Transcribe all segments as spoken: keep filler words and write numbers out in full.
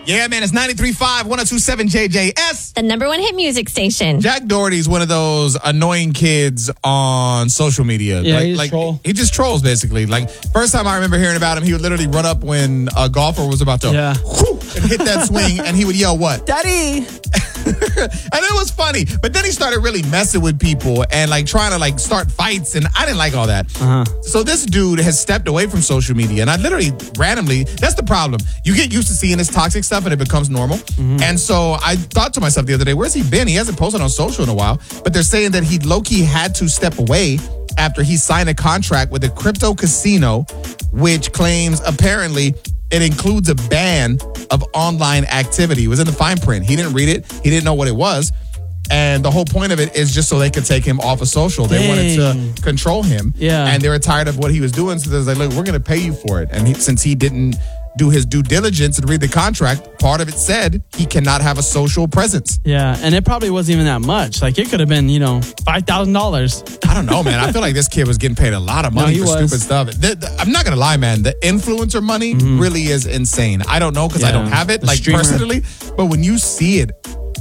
Yeah, man, it's ninety-three point five, one oh two point seven J J S. The number one hit music station. Jack Doherty's one of those annoying kids on social media. Yeah, like, he's like, a troll. He just trolls, basically. Like, first time I remember hearing about him, he would literally run up when a golfer was about to Yeah. whoo, and hit that swing, and he would yell, what? Daddy. And it was funny. But then he started really messing with people and like trying to like start fights. And I didn't like all that. Uh-huh. So this dude has stepped away from social media. And I literally randomly, that's the problem. You get used to seeing this toxic stuff and it becomes normal. Mm-hmm. And so I thought to myself the other day, where's he been? He hasn't posted on social in a while. But they're saying that he low-key had to step away after he signed a contract with a crypto casino, which claims apparently it includes a ban of online activity. It was in the fine print. He didn't read it. He didn't know what it was. And the whole point of it is just so they could take him off of social. They Dang. wanted to control him. Yeah. And they were tired of what he was doing. So they're like, look, we're going to pay you for it. And he, since he didn't do his due diligence and read the contract, part of it said he cannot have a social presence. Yeah, and it probably wasn't even that much. Like, it could have been, you know, five thousand dollars. I don't know, man. I feel like this kid was getting paid a lot of money No, he for was. stupid stuff. The- the- I'm not going to lie, man. The influencer money Mm-hmm. really is insane. I don't know because I Yeah, don't have it, the like streamer. personally. But when you see it,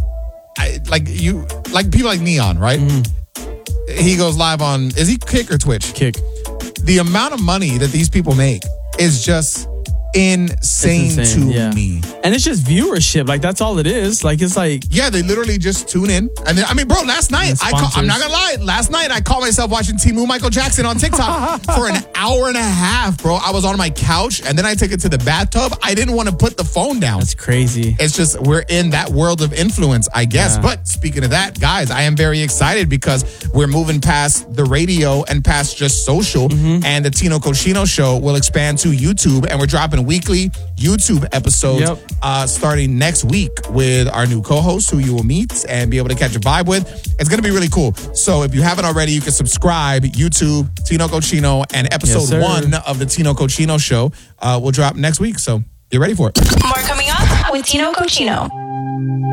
I, like you, like people like Neon, right? Mm-hmm. He goes live on, is he Kick or Twitch? Kick. The amount of money that these people make is just insane, It's insane, to yeah. me. And it's just viewership. Like, that's all it is. Like, it's like, Yeah, they literally just tune in. And then, I mean, bro, last night, And I call, I'm sponsors. not going to lie. Last night, I caught myself watching Timu Michael Jackson on TikTok for an hour and a half, bro. I was on my couch, and then I took it to the bathtub. I didn't want to put the phone down. that's crazy. It's just, we're in that world of influence, I guess. Yeah. But speaking of that, guys, I am very excited because we're moving past the radio and past just social. Mm-hmm. And the Tino Cochino Show will expand to YouTube. And we're dropping weekly YouTube episodes Yep. uh, starting next week with our new co-host who you will meet and be able to catch a vibe with. It's going to be really cool. So if you haven't already, you can subscribe. YouTube, Tino Cochino, and episode sir. one of the Tino Cochino Show uh, will drop next week. So get ready for it. More coming up with Tino Cochino.